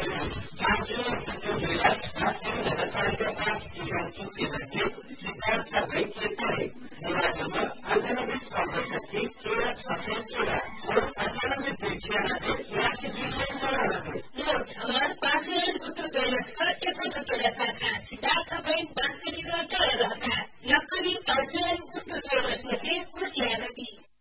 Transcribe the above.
counsellor प्रतिनिधिलाई राष्ट्रिय नगरपालिका 5 किसानकी सेवाले सिद्धार्थ वैद्य पढे मोबाइल नम्बर 98 13 और 98 हमारे पास गुट्टू जोड़कर एक जोड़ा शाखा सिद्धार्थ बैंक बांसुरी रोड रहता नक्कली काउन्सिलर गुट्टू जोड़स में से कुछ यादव